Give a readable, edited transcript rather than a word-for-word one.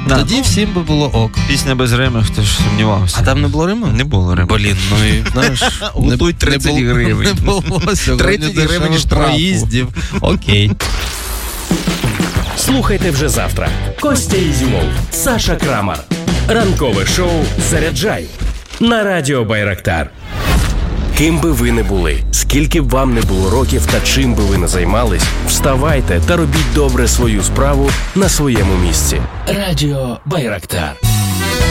Тоді всім би було ок. Пісня без Риму, хто ж сумнівався. А там не було Риму? Не було Риму. Блін, ну і, знаєш, Готуй 30 гривень. Не було 30 гривень штрафу. проїздів. Окей. Слухайте вже завтра. Костя Ізюмов, Саша Крамар. Ранкове шоу «Заряджай» на радіо Байрактар. Ким би ви не були, скільки б вам не було років та чим би ви не займались, вставайте та робіть добре свою справу на своєму місці. Радіо Байрактар.